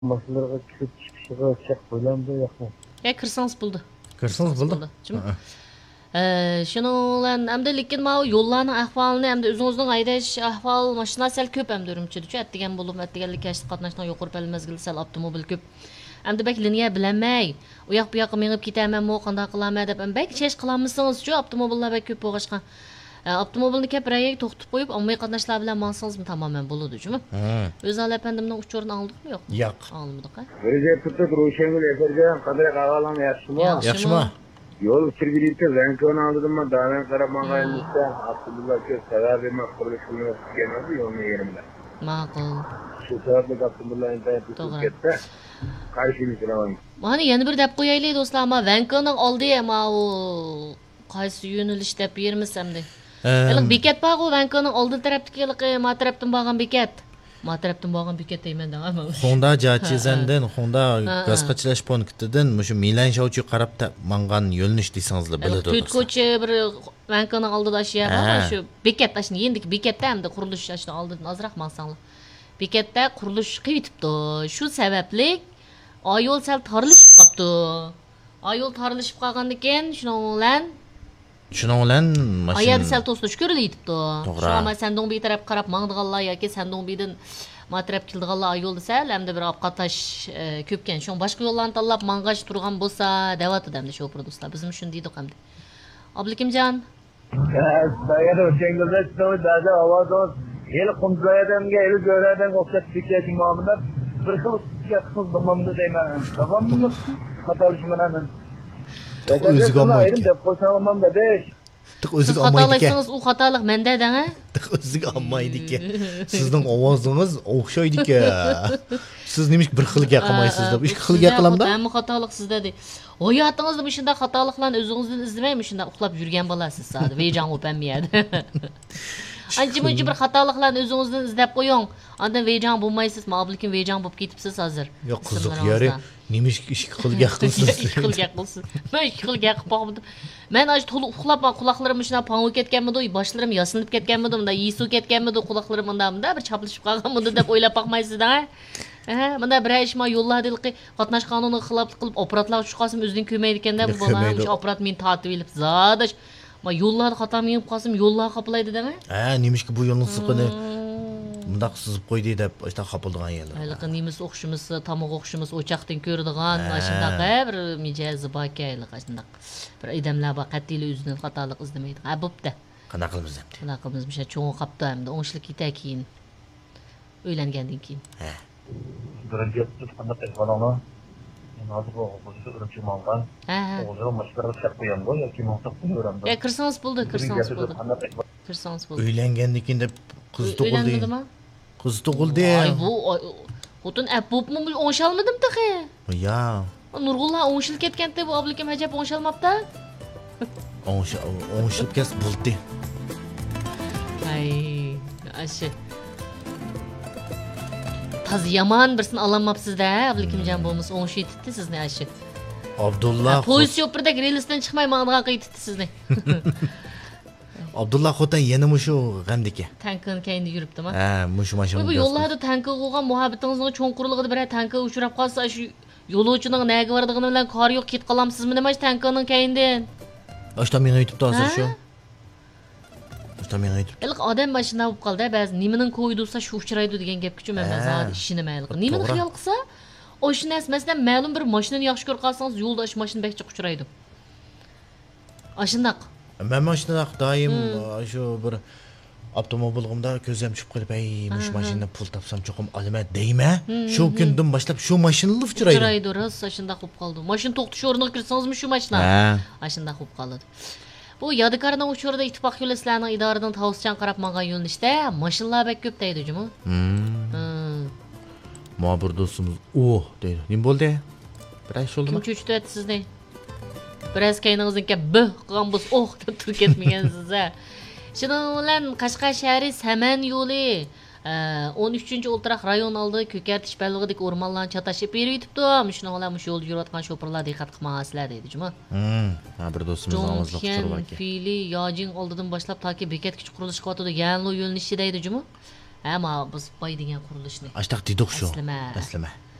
Masalarga kirib chiqishiga shaq bo'lamdi yo'qmi? Ya kirsangiz bo'ldi. Kirsangiz bo'ldi. Shuni bilan hamda lekin mana yo'llarning ahvolini hamda o'zingizning haydash ahvol mashina sal ko'p hamda Urumchida atdigan bo'lib atdiganlik kashf qatnashdan yuqori pal mezgil sal avtomobil ko'p. Hamda bak liniya bilanmay, u yoq bu yoqqa menib ketamanmi, qanday qilaman deb bak chesh qilamisingiz-chu avtomobillar bak ko'p bo'lg'ashqa. Avtomobilni kapraga to'xtatib qo'yib, ommaviy qatnashlar bilan mansingizmi tamoman bo'ladi-chumi? O'zal apandimning uchorini oldikmi yo'qmi? Yo'q. Olmadik. O'zi turib Ro'shangul efirga qadar qavalan yaxshimi? Yaxshimi? Yo'l uchirgilibdi, Vankoni oldiman, davan qarab maqayimizda Abdulloh ko'p sabab emas, qurilish qilinayotgan yo'lni yerimda. Ma'qul. Shu sababli Abdulloh internetga ketdi. Qarshilik qilaman. Mana yana bir deb qo'yaylik do'stlar, ama Vankoning oldi ama u qaysi yo'nalish deb bermisamdi. Hali bekat bor-ku, Vankoning oldi tarafdagi ma tarafdan borgan bekat. Ma tarafdan borgan bekat deyman-da. Honda Jachizandan, Honda gazqachilash punktidan mushu Milan Shovchi qarab mangan yo'linish desangizlar biladi. To'tkochi bir Vankoning oldida ashyapti, shu bekat ashni endiki bekatda hamda qurilish ashni oldidan ozroq mansanglar. Bekatda qurilish qilibdi. Shu sababli yo'l sal torilishib qopti. Yo'l torilishib qolgandan keyin shuning bilan mashina ayadi sal to'silish ko'rilyapti. Shu ama Sandonbi taraf qarab mangdiganlar yoki Sandonbidan ma taraf keldiganlar yo'lda sal hamda bir qatash ko'pkan. Shu boshqa yo'llarni tanlab mangash turgan bo'lsa, davatida hamda shu do'stlar. Bizim shuni deydik hamda. Ablikimjon. Bayada o'shangizda dada ovoz el qumzayadanga, el jo'radan o'xshatib ketgan muomala bir xil qilib bo'lmamdi deyman. Davomli xatolishman. o'ziga olmaydi. deb qo'shaman dadash. O'ziga olmaydi. Xatoliksangiz u xatolik menda dang-a? O'ziga olmaydi ekan. Sizning ovozingiz o'xshaydi ekan. Siz nima bir xilga qilmaysiz deb, ikki xilga qilamda? Men xatolik sizda de. Hayotingizda shunday xatoliklarni o'zingizdan izlamaymi, shunday uxlab yurgan bo'lasiz sadi. Vejan o'panmayadi. Ancha-muncha bir xatoliklarni o'zingizdan izlab qo'ying. Ondan vejan bo'lmaysiz, ma'blikim vejan bo'lib ketibsiz hozir. Yo'q, qiziq yari. Nima ikki xilga qilsiz? Ikki xilga qilsiz. Men ikki xilga qilib boqmadim. Men aj to'liq uxlab quloqlarim shunday pangu ketganmidi, boshlarim yasinib ketganmidi, unda yisu ketganmidi, quloqlarim unda bir chaplashib qolganmidi deb o'ylab boqmaysizda. Bunda bir ishma yo'llardagi qatnash qonuniga xilof qilib operatlar chiqasim o'zining ko'maydi ekanda bu bola o'sha operat meni tatib elib zadash. Ma yo'llarni xato menib qolsam yo'llar qoplaydi deng. Nimishki bu yo'lni siqini bundaq sizib qo'ydi deb o'shda qopildigan yerlar. Haliqi nimiz o'xshimiz, tomoq o'xshimiz o'chaqdan ko'rdigan, shundaq bir mijozi bakaylik shundaq. Bir odamlar bor qat'iylik o'zidan xatolik izlamaydi. Bo'pti. Qanaqa qilamiz endi? Qanaqa qilamiz? Misha cho'ng qapti hamda o'ngishlik keta keyin. Uylangandan keyin. Birinchi qanday qilganlar? Hozir o'zida urumchi mangan. O'zida mashqalar qilib qo'yamda yoki muhtaq qo'yaveramda. Kirsangiz bo'ldi, kirsangiz bo'ldi. Kirsangiz bo'ldi. Uylangandan keyin deb qiz tug'ildi. Qiz tug'ildi. Ay bu xotin bo'pmi o'ngshalmadim taxe. Ya. Nurg'ullo o'ngshil ketganda bu oblikim ajab o'ngshalmabdi. O'ngshilib kes bo'ldi. Ay, ashi. Taz yaman birsin alamabsiz-da, Ablikimjon bo'lmasa o'ngshitdi sizni ashi. Abdullah. Poyez yo'pirdagi relsdan chiqmay ma'noga qaytdi sizni. Abdullah xotin yana mushu g'amdiki. Tankini kayinda yuribdimi? Mushu mashina. Bu yo'llarda tanki qo'ygan muhabbatingizning cho'nqurligida bir tanki uchrab qolsa, shu yo'lovchining naga bordigini bilan qor yo'q ket qolamsizmi nima tankining kayindan? Oshta men aytibdi hozir shu. Oshta men aytibdi. Ilq odam mashina bo'lib qoldi, ba'zi nimaning qo'ydusa shu uchraydi degan gapga men hozir ishini mayli. Nimani xiyol qilsa, o'shnas masalan ma'lum bir mashinani yaxshi ko'rib qolsangiz, yo'lda shu mashina bekchi uchraydi. Ashundaq. Men mashina doim shu bir avtomobilimda ko'zim tushib qolib, mush mashina pul topsam cho'qim olaman deyma. Shu kundan boshlab shu mashinani uchraydi. Uchraydi, rosa shunday bo'lib qoldi. Mashina to'xtash o'rniga kirsangizmi shu mashina? Ashunday bo'lib qoladi. Bu yodikorning uchurida ittifoq yo'li sizlarning idoradan tavsiyan qarab mangan yo'nalishda mashinalar bek ko'p deydi-jimi? Muhabir do'stimiz deydi. Nima bo'ldi? Biroz sho'ldimi? Kim cho'chityapti sizni? Biroz kayningizga qilgan bo'lsa, deb turib ketmagansiz-a. Shuning bilan Qashqar shahri Saman yo'li 13-o'ltiraq rayon oldi ko'kartish ballig'idagi o'rmonlarni chatashib berib yetibdi. Shuning bilan mush yo'lda yurayotgan sho'pirlar diqqat qilmasizlar deydi-jimi? Bir do'stimiz namozda qilib ekan. Fili Yojing oldidan boshlab toki bekatgacha qurilish qilyotdi. Yangi yo'lni ishidaydi-jimi? Ama biz boy degan qurilishni. Ashtaq dedik shu. Aslima.